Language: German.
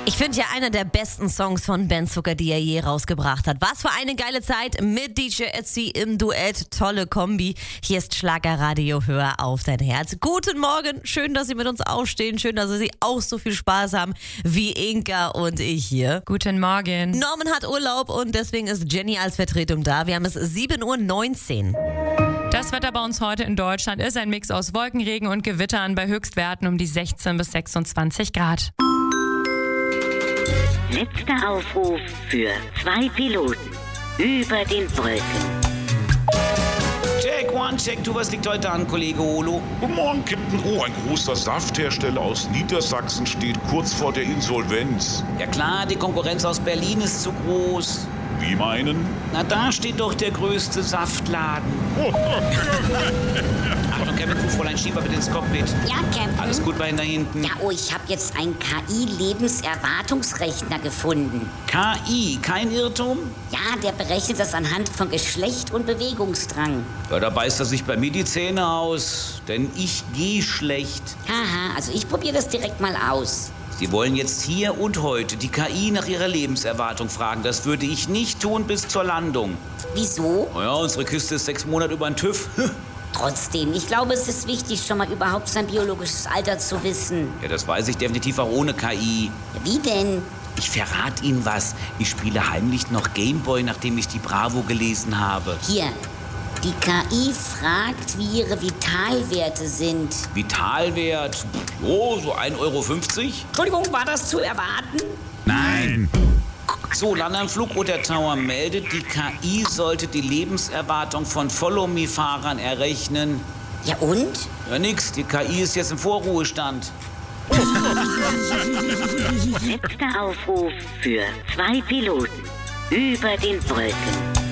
Ich finde ja einer der besten Songs von Ben Zucker, die er je rausgebracht hat. Was für eine geile Zeit mit DJ Ötzi im Duett. Tolle Kombi. Hier ist Schlagerradio, hör auf dein Herz. Guten Morgen, schön, dass Sie mit uns aufstehen. Schön, dass Sie auch so viel Spaß haben wie Inka und ich hier. Guten Morgen. Norman hat Urlaub und deswegen ist Jenny als Vertretung da. Wir haben es 7:19 Uhr. Das Wetter bei uns heute in Deutschland ist ein Mix aus Wolkenregen und Gewittern bei Höchstwerten um die 16 bis 26 Grad. Letzter Aufruf für 2 Piloten über den Wolken. Check, one, check, du, was liegt heute an, Kollege Holo? Guten Morgen, Captain. Oh, ein großer Safthersteller aus Niedersachsen steht kurz vor der Insolvenz. Ja klar, die Konkurrenz aus Berlin ist zu groß. Wie meinen? Na, da steht doch der größte Saftladen. Achtung, Captain, Fräulein Schieber bitte ins Cockpit. Ja, Captain. Alles gut bei Ihnen da hinten? Ja, oh, ich habe jetzt einen KI-Lebenserwartungsrechner gefunden. KI, kein Irrtum? Ja, der berechnet das anhand von Geschlecht und Bewegungsdrang. Ja, da beißt er sich bei mir die Zähne aus, denn ich gehe schlecht. Haha, also ich probiere das direkt mal aus. Sie wollen jetzt hier und heute die KI nach ihrer Lebenserwartung fragen. Das würde ich nicht tun bis zur Landung. Wieso? Naja, unsere Kiste ist 6 Monate über den TÜV. Trotzdem, ich glaube, es ist wichtig, schon mal überhaupt sein biologisches Alter zu wissen. Ja, das weiß ich definitiv auch ohne KI. Ja, wie denn? Ich verrate Ihnen was. Ich spiele heimlich noch Gameboy, nachdem ich die Bravo gelesen habe. Hier, die KI fragt, wie ihre Vitalwerte sind. Vitalwert? Oh, so 1,50 Euro. Entschuldigung, war das zu erwarten? Nein. So, Land am Flugroter Tower meldet, die KI sollte die Lebenserwartung von Follow-Me-Fahrern errechnen. Ja und? Ja, nix. Die KI ist jetzt im Vorruhestand. Letzter Aufruf für 2 Piloten über den Wolken.